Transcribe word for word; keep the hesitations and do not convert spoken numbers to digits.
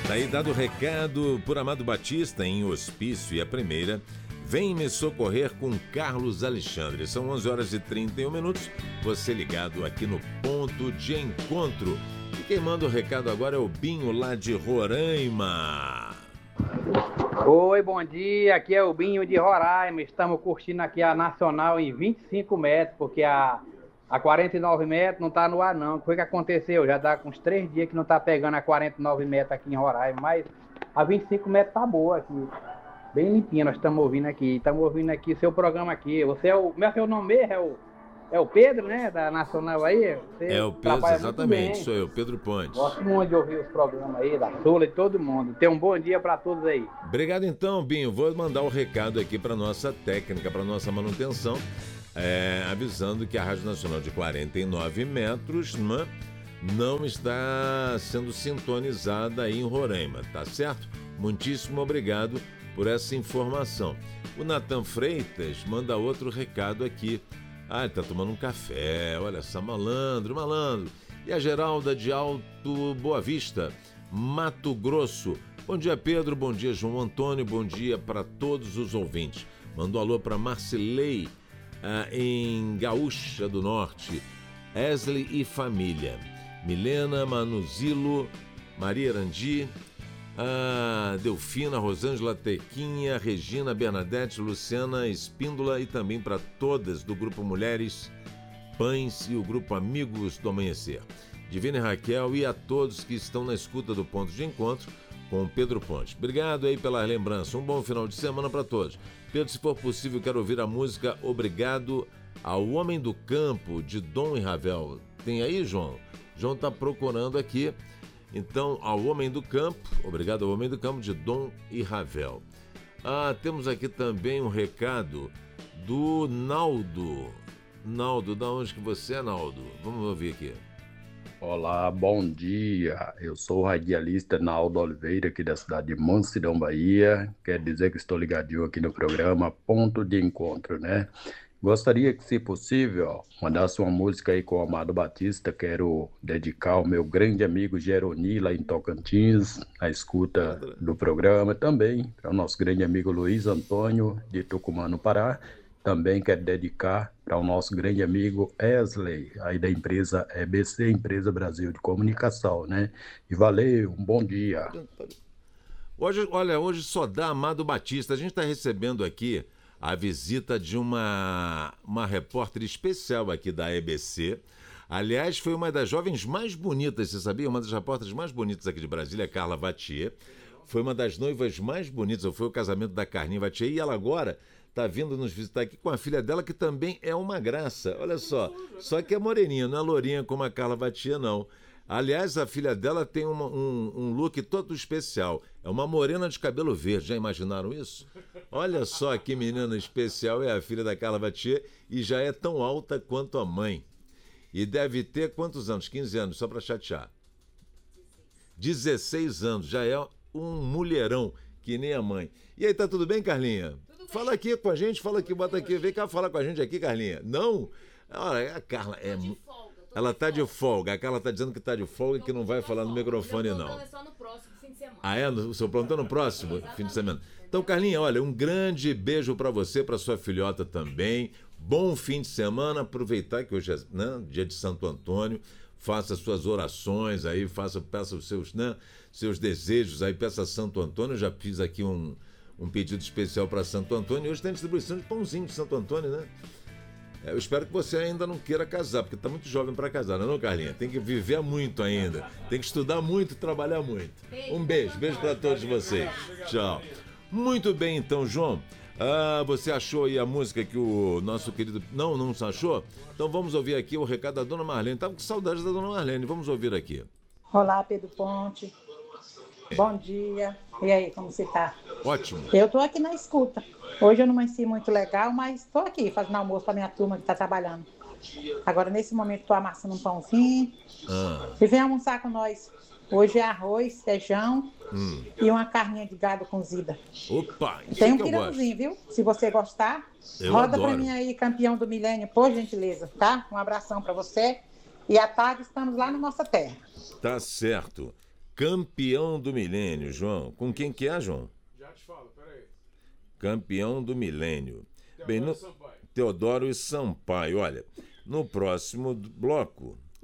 Daí dado o recado por Amado Batista em Hospício e a primeira, vem me socorrer com Carlos Alexandre. São onze horas e trinta e um minutos, você ligado aqui no Ponto de Encontro. E quem manda o recado agora é o Binho lá de Roraima. Oi, bom dia, aqui é o Binho de Roraima. Estamos curtindo aqui a Nacional em vinte e cinco metros, porque a, a quarenta e nove metros não está no ar não. O que foi que aconteceu? Já dá uns três dias que não está pegando a quarenta e nove metros aqui em Roraima, mas a vinte e cinco metros tá boa aqui. Bem limpinha, nós estamos ouvindo aqui. Estamos ouvindo aqui seu programa aqui. Você é o... Como é que é o nome mesmo? É o... É o Pedro, né? Da Nacional aí? Você é o Pedro, exatamente. Sou eu, Pedro Pontes. Gosto muito de ouvir os programas aí, da Sula e todo mundo. Tenha um bom dia para todos aí. Obrigado então, Binho. Vou mandar o um recado aqui para nossa técnica, para nossa manutenção, é, avisando que a Rádio Nacional de quarenta e nove metros não, não está sendo sintonizada aí em Roraima, tá certo? Muitíssimo obrigado por essa informação. O Natan Freitas manda outro recado aqui. Ah, ele tá tomando um café, olha só, malandro, malandro. E a Geralda de Alto Boa Vista, Mato Grosso. Bom dia, Pedro, bom dia, João Antônio, bom dia para todos os ouvintes. Mandou alô para Marcilei, ah, em Gaúcha do Norte, Esley e família. Milena, Manuzilo, Maria Arandi, a Delfina, Rosângela Tequinha, Regina, Bernadette, Luciana Espíndola e também para todas do Grupo Mulheres Pães e o Grupo Amigos do Amanhecer. Divina e Raquel e a todos que estão na escuta do Ponto de Encontro com o Pedro Ponte. Obrigado aí pela lembrança. Um bom final de semana para todos. Pedro, se for possível, quero ouvir a música Obrigado ao Homem do Campo, de Dom e Ravel. Tem aí, João? João está procurando aqui. Então, ao Homem do Campo, obrigado ao Homem do Campo, de Dom e Ravel. Ah, temos aqui também um recado do Naldo. Naldo, da onde que você é, Naldo? Vamos ouvir aqui. Olá, bom dia. Eu sou o radialista Naldo Oliveira, aqui da cidade de Mansidão, Bahia. Quer dizer que estou ligadinho aqui no programa Ponto de Encontro, né? Gostaria que, se possível, mandasse uma música aí com o Amado Batista. Quero dedicar ao meu grande amigo Geroni, lá em Tocantins, na escuta do programa. Também para o nosso grande amigo Luiz Antônio, de Tucumã, no Pará. Também quero dedicar para o nosso grande amigo Esley, aí da empresa E B C, Empresa Brasil de Comunicação, né? E valeu, um bom dia. Hoje, olha, hoje só dá Amado Batista. A gente está recebendo aqui a visita de uma, uma repórter especial aqui da E B C. Aliás, foi uma das jovens mais bonitas, você sabia? Uma das repórteres mais bonitas aqui de Brasília, Carla Vatier. Foi uma das noivas mais bonitas, foi o casamento da Carlinha Vatier. E ela agora está vindo nos visitar aqui com a filha dela, que também é uma graça. Olha só, só que é moreninha, não é lourinha como a Carla Vatier, não. Aliás, a filha dela tem uma, um, um look todo especial. É uma morena de cabelo verde. Já imaginaram isso? Olha só que menina especial é a filha da Carla Vatier e já é tão alta quanto a mãe. E deve ter quantos anos? quinze anos, só para chatear. dezesseis anos, já é um mulherão, que nem a mãe. E aí, tá tudo bem, Carlinha? Tudo fala bem. Aqui com a gente, fala aqui, bota aqui. Vem cá falar com a gente aqui, Carlinha. Não? Olha, a Carla é... Ela tá de folga. A Carla tá dizendo que tá de folga e que não vai falar no microfone, não. É só no próximo fim de semana. Ah, é? O seu plantão no próximo fim de semana. Então, Carlinha, olha, um grande beijo pra você, pra sua filhota também. Bom fim de semana. Aproveitar que hoje é, né, dia de Santo Antônio. Faça suas orações aí, faça, peça os seus, né, seus desejos aí, peça a Santo Antônio. Eu já fiz aqui um, um pedido especial para Santo Antônio. E hoje tem distribuição de pãozinho de Santo Antônio, né? Eu espero que você ainda não queira casar, porque está muito jovem para casar, não é não, Carlinha? Tem que viver muito ainda, tem que estudar muito e trabalhar muito. Um beijo, beijo para todos vocês. Tchau. Muito bem, então, João. Ah, você achou aí a música que o nosso querido... Não, não achou? Então vamos ouvir aqui o recado da Dona Marlene. Estava com saudade da Dona Marlene, vamos ouvir aqui. Olá, Pedro Ponte. É. Bom dia. E aí, como você está? Ótimo. Eu estou aqui na escuta. Hoje eu não amanheci muito legal, mas estou aqui fazendo almoço para minha turma que está trabalhando. Agora, nesse momento, estou amassando um pãozinho. Ah. E vem almoçar com nós. Hoje é arroz, feijão hum. e uma carninha de gado cozida. Opa! Tem um pirãozinho, viu? Se você gostar, eu roda adoro. Para mim aí, campeão do milênio, por gentileza, tá? Um abração para você. E à tarde estamos lá na nossa terra. Tá certo. Campeão do milênio, João. Com quem que é, João? Já te falo, peraí. Campeão do milênio. Teodoro Bem, no... Sampaio. Teodoro e Sampaio. Olha, no próximo bloco,